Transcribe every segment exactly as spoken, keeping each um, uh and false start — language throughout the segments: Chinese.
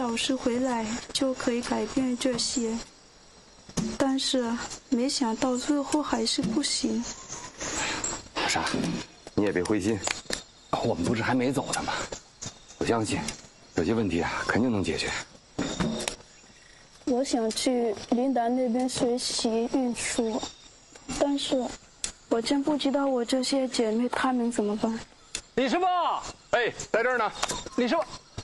老师回来就可以改变这些，但是没想到最后还是不行。 玛莎，你也别灰心，我们不是还没走呢吗？我相信，有些问题啊，肯定能解决。 我想去琳达那边学习运输，但是我真不知道我这些姐妹她们怎么办。 李师傅， 哎，在这儿呢。 李师傅，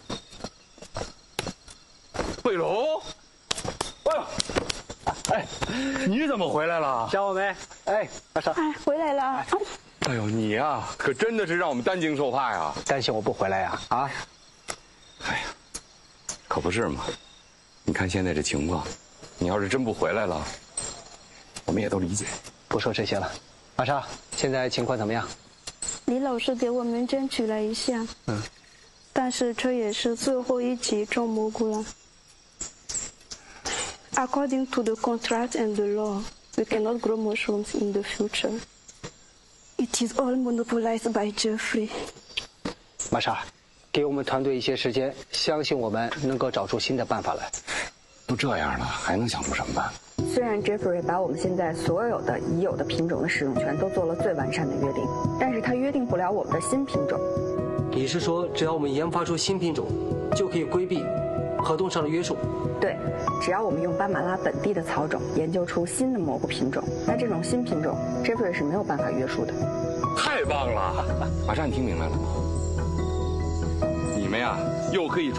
慧龙，哎呦，哎，你怎么回来了？ 想我没？哎，玛莎， 哎，回来了。 哎呦，你呀、啊，可真的是让我们担惊受怕呀！ 担心我不回来呀？啊？ 哎呀，可不是嘛！你看现在这情况，你要是真不回来了，我们也都理解。 不说这些了，玛莎，现在情况怎么样？ 李老师给我们争取了一下，嗯，但是这也是最后一集种蘑菇了。According to the contract and the law, we cannot grow mushrooms in the future. It is all monopolized by Jeffrey. 玛莎，给我们团队一些时间，相信我们能够找出新的办法来。 都这样了，还能想出什么办法？ 虽然 Jeffrey 把我们现在所有的已有的品种的使用权都做了最完善的约定，但是他约定不了我们的新品种。 你是说，只要我们研发出新品种，就可以规避合同上的约束？ 对，只要我们用巴马拉本地的草种研究出新的蘑菇品种，那这种新品种 Jeffrey 是没有办法约束的。 太棒了！马上你听明白了吗？你们呀，又可以